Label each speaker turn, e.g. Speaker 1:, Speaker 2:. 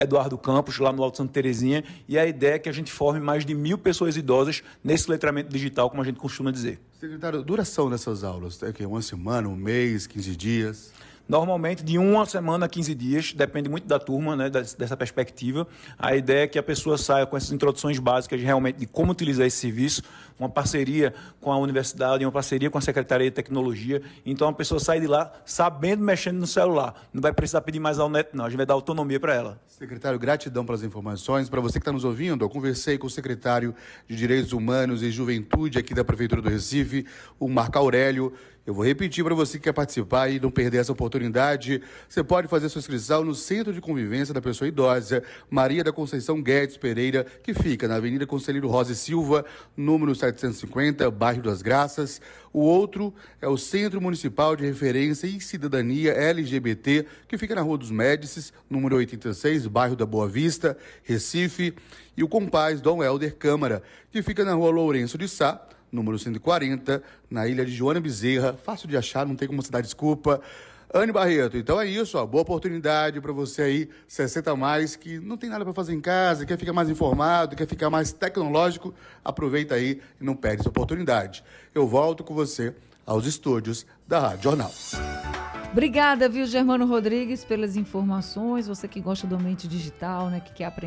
Speaker 1: Eduardo Campos, lá no Alto Santa Terezinha, e a ideia é que a gente forme mais de 1.000 pessoas idosas nesse letramento digital, como a gente costuma dizer.
Speaker 2: Secretário, duração dessas aulas? É que uma semana, um mês, 15 dias?
Speaker 1: Normalmente, de 1 semana a 15 dias, depende muito da turma, né, dessa perspectiva. A ideia é que a pessoa saia com essas introduções básicas realmente de como utilizar esse serviço, uma parceria com a universidade, uma parceria com a Secretaria de Tecnologia. Então, a pessoa sai de lá sabendo mexendo no celular. Não vai precisar pedir mais ao neto, não. A gente vai dar autonomia para ela.
Speaker 2: Secretário, gratidão pelas informações. Para você que está nos ouvindo, eu conversei com o secretário de Direitos Humanos e Juventude aqui da Prefeitura do Recife, o Marco Aurélio. Eu vou repetir para você que quer participar e não perder essa oportunidade. Você pode fazer sua inscrição no Centro de Convivência da Pessoa Idosa, Maria da Conceição Guedes Pereira, que fica na Avenida Conselheiro Rosa e Silva, número 750, bairro das Graças. O outro é o Centro Municipal de Referência e Cidadania LGBT, que fica na Rua dos Médicis, número 86, bairro da Boa Vista, Recife. E o Compaz Dom Helder Câmara, que fica na Rua Lourenço de Sá, número 140, na ilha de Joana Bezerra. Fácil de achar, não tem como você dar desculpa. Anne Barreto, então é isso, ó, boa oportunidade para você aí, 60 a mais, que não tem nada para fazer em casa, quer ficar mais informado, quer ficar mais tecnológico, aproveita aí e não perde essa oportunidade. Eu volto com você aos estúdios da Rádio Jornal.
Speaker 3: Obrigada, viu, Germano Rodrigues, pelas informações. Você que gosta do ambiente digital, né, que quer aprender